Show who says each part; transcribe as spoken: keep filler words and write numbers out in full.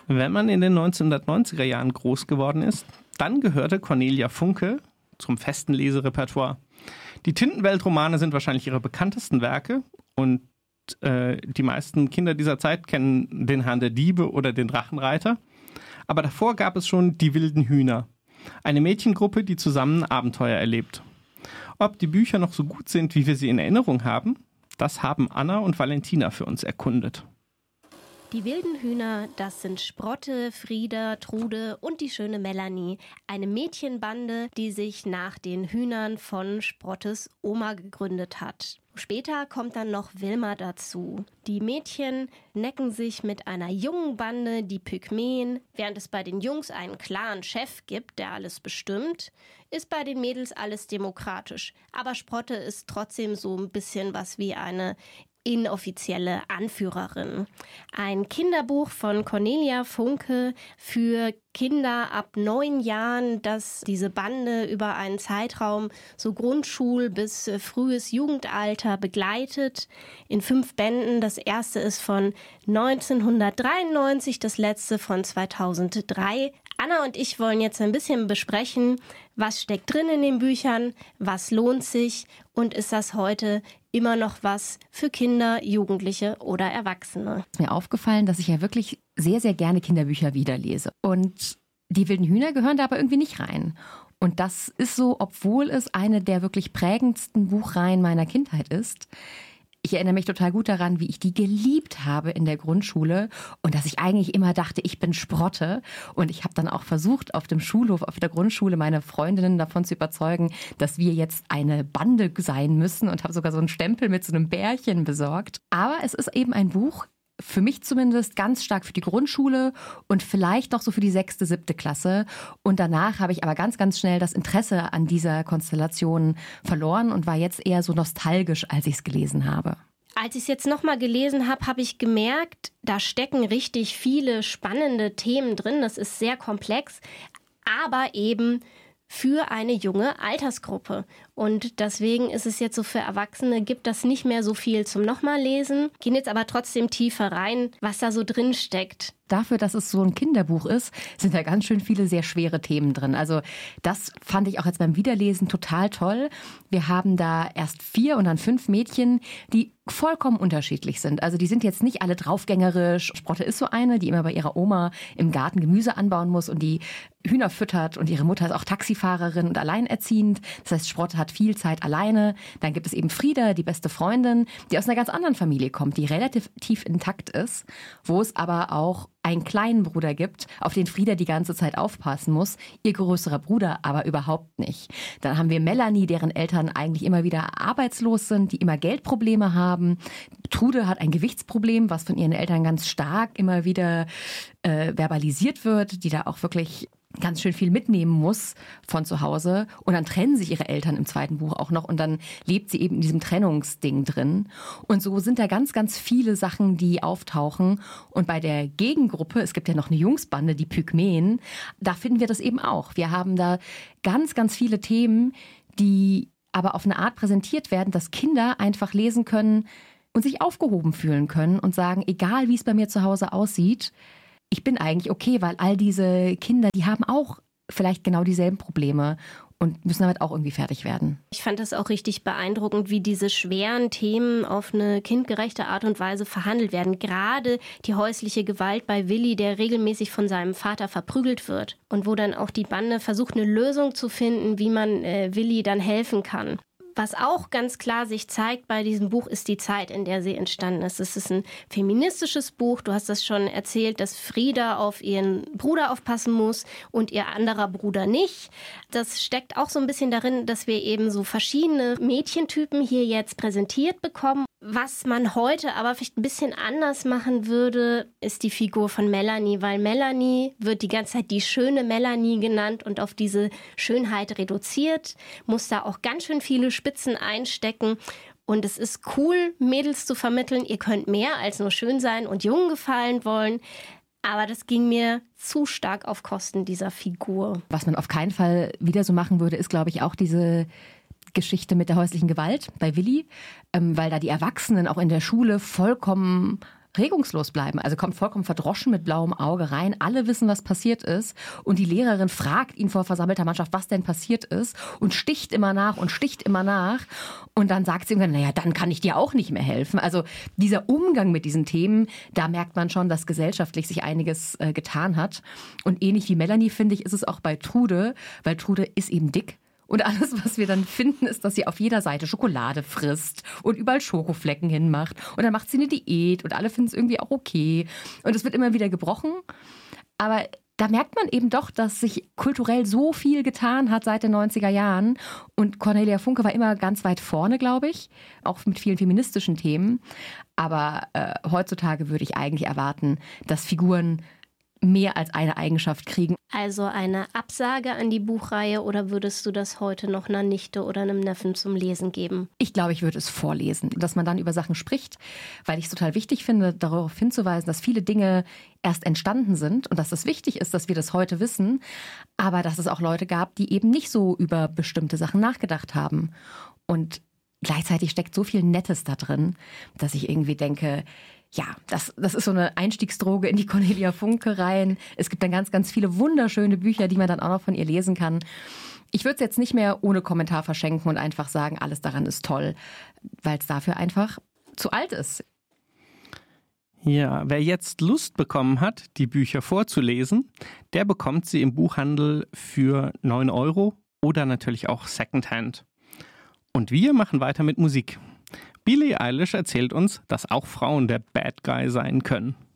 Speaker 1: Wenn man in den neunzehnhundertneunziger Jahren groß geworden ist, dann gehörte Cornelia Funke zum festen Leserepertoire. Die Tintenwelt-Romane sind wahrscheinlich ihre bekanntesten Werke und äh, die meisten Kinder dieser Zeit kennen den Herrn der Diebe oder den Drachenreiter. Aber davor gab es schon die wilden Hühner, eine Mädchengruppe, die zusammen Abenteuer erlebt. Ob die Bücher noch so gut sind, wie wir sie in Erinnerung haben, das haben Anna und Valentina für uns erkundet.
Speaker 2: Die wilden Hühner, das sind Sprotte, Frieda, Trude und die schöne Melanie. Eine Mädchenbande, die sich nach den Hühnern von Sprottes Oma gegründet hat. Später kommt dann noch Wilma dazu. Die Mädchen necken sich mit einer jungen Bande, die Pygmäen. Während es bei den Jungs einen klaren Chef gibt, der alles bestimmt, ist bei den Mädels alles demokratisch. Aber Sprotte ist trotzdem so ein bisschen was wie eine inoffizielle Anführerin. Ein Kinderbuch von Cornelia Funke für Kinder ab neun Jahren, das diese Bande über einen Zeitraum so Grundschul- bis frühes Jugendalter begleitet. In fünf Bänden. Das erste ist von neunzehnhundertdreiundneunzig, das letzte von zweitausenddrei. Anna und ich wollen jetzt ein bisschen besprechen, was steckt drin in den Büchern, was lohnt sich und ist das heute immer noch was für Kinder, Jugendliche oder Erwachsene.
Speaker 3: Ist mir aufgefallen, dass ich ja wirklich sehr, sehr gerne Kinderbücher wiederlese. Und die wilden Hühner gehören da aber irgendwie nicht rein. Und das ist so, obwohl es eine der wirklich prägendsten Buchreihen meiner Kindheit ist. Ich erinnere mich total gut daran, wie ich die geliebt habe in der Grundschule und dass ich eigentlich immer dachte, ich bin Sprotte. Und ich habe dann auch versucht, auf dem Schulhof, auf der Grundschule meine Freundinnen davon zu überzeugen, dass wir jetzt eine Bande sein müssen und habe sogar so einen Stempel mit so einem Bärchen besorgt. Aber es ist eben ein Buch, für mich zumindest ganz stark für die Grundschule und vielleicht noch so für die sechste, siebte Klasse. Und danach habe ich aber ganz, ganz schnell das Interesse an dieser Konstellation verloren und war jetzt eher so nostalgisch, als ich es gelesen habe.
Speaker 2: Als ich es jetzt nochmal gelesen habe, habe ich gemerkt, da stecken richtig viele spannende Themen drin. Das ist sehr komplex, aber eben für eine junge Altersgruppe. Und deswegen ist es jetzt so für Erwachsene, gibt das nicht mehr so viel zum nochmal lesen. Gehen jetzt aber trotzdem tiefer rein, was da so drin steckt.
Speaker 3: Dafür, dass es so ein Kinderbuch ist, sind da ganz schön viele sehr schwere Themen drin. Also das fand ich auch jetzt beim Wiederlesen total toll. Wir haben da erst vier und dann fünf Mädchen, die vollkommen unterschiedlich sind. Also die sind jetzt nicht alle draufgängerisch. Sprotte ist so eine, die immer bei ihrer Oma im Garten Gemüse anbauen muss und die Hühner füttert und ihre Mutter ist auch Taxifahrerin und alleinerziehend. Das heißt, Sprotte hat viel Zeit alleine. Dann gibt es eben Frieda, die beste Freundin, die aus einer ganz anderen Familie kommt, die relativ tief intakt ist, wo es aber auch einen kleinen Bruder gibt, auf den Frieda die ganze Zeit aufpassen muss, ihr größerer Bruder aber überhaupt nicht. Dann haben wir Melanie, deren Eltern eigentlich immer wieder arbeitslos sind, die immer Geldprobleme haben. Trude hat ein Gewichtsproblem, was von ihren Eltern ganz stark immer wieder äh, verbalisiert wird, die da auch wirklich ganz schön viel mitnehmen muss von zu Hause. Und dann trennen sich ihre Eltern im zweiten Buch auch noch und dann lebt sie eben in diesem Trennungsding drin. Und so sind da ganz, ganz viele Sachen, die auftauchen. Und bei der Gegengruppe, es gibt ja noch eine Jungsbande, die Pygmäen, da finden wir das eben auch. Wir haben da ganz, ganz viele Themen, die aber auf eine Art präsentiert werden, dass Kinder einfach lesen können und sich aufgehoben fühlen können und sagen, egal wie es bei mir zu Hause aussieht, ich bin eigentlich okay, weil all diese Kinder, die haben auch vielleicht genau dieselben Probleme und müssen damit auch irgendwie fertig werden.
Speaker 2: Ich fand das auch richtig beeindruckend, wie diese schweren Themen auf eine kindgerechte Art und Weise verhandelt werden. Gerade die häusliche Gewalt bei Willi, der regelmäßig von seinem Vater verprügelt wird. Und wo dann auch die Bande versucht, eine Lösung zu finden, wie man äh, Willi dann helfen kann. Was auch ganz klar sich zeigt bei diesem Buch, ist die Zeit, in der sie entstanden ist. Es ist ein feministisches Buch. Du hast das schon erzählt, dass Frieda auf ihren Bruder aufpassen muss und ihr anderer Bruder nicht. Das steckt auch so ein bisschen darin, dass wir eben so verschiedene Mädchentypen hier jetzt präsentiert bekommen. Was man heute aber vielleicht ein bisschen anders machen würde, ist die Figur von Melanie, weil Melanie wird die ganze Zeit die schöne Melanie genannt und auf diese Schönheit reduziert, muss da auch ganz schön viele Spitzen einstecken. Und es ist cool, Mädels zu vermitteln, ihr könnt mehr als nur schön sein und Jungen gefallen wollen. Aber das ging mir zu stark auf Kosten dieser Figur.
Speaker 3: Was man auf keinen Fall wieder so machen würde, ist, glaube ich, auch diese Geschichte mit der häuslichen Gewalt bei Willi, ähm, weil da die Erwachsenen auch in der Schule vollkommen regungslos bleiben. Also kommt vollkommen verdroschen mit blauem Auge rein. Alle wissen, was passiert ist. Und die Lehrerin fragt ihn vor versammelter Mannschaft, was denn passiert ist. Und sticht immer nach und sticht immer nach. Und dann sagt sie irgendwann, naja, dann kann ich dir auch nicht mehr helfen. Also dieser Umgang mit diesen Themen, da merkt man schon, dass gesellschaftlich sich einiges äh, getan hat. Und ähnlich wie Melanie, finde ich, ist es auch bei Trude, weil Trude ist eben dick. Und alles, was wir dann finden, ist, dass sie auf jeder Seite Schokolade frisst und überall Schokoflecken hinmacht. Und dann macht sie eine Diät und alle finden es irgendwie auch okay. Und es wird immer wieder gebrochen. Aber da merkt man eben doch, dass sich kulturell so viel getan hat seit den neunziger Jahren. Und Cornelia Funke war immer ganz weit vorne, glaube ich, auch mit vielen feministischen Themen. Aber äh, heutzutage würde ich eigentlich erwarten, dass Figuren mehr als eine Eigenschaft kriegen.
Speaker 2: Also eine Absage an die Buchreihe oder würdest du das heute noch einer Nichte oder einem Neffen zum Lesen geben?
Speaker 3: Ich glaube, ich würde es vorlesen, dass man dann über Sachen spricht, weil ich es total wichtig finde, darauf hinzuweisen, dass viele Dinge erst entstanden sind und dass es wichtig ist, dass wir das heute wissen, aber dass es auch Leute gab, die eben nicht so über bestimmte Sachen nachgedacht haben. Und gleichzeitig steckt so viel Nettes da drin, dass ich irgendwie denke, ja, das, das ist so eine Einstiegsdroge in die Cornelia Funke rein. Es gibt dann ganz, ganz viele wunderschöne Bücher, die man dann auch noch von ihr lesen kann. Ich würde es jetzt nicht mehr ohne Kommentar verschenken und einfach sagen, alles daran ist toll, weil es dafür einfach zu alt ist.
Speaker 1: Ja, wer jetzt Lust bekommen hat, die Bücher vorzulesen, der bekommt sie im Buchhandel für neun Euro oder natürlich auch Secondhand. Und wir machen weiter mit Musik. Billie Eilish erzählt uns, dass auch Frauen der Bad Guy sein können.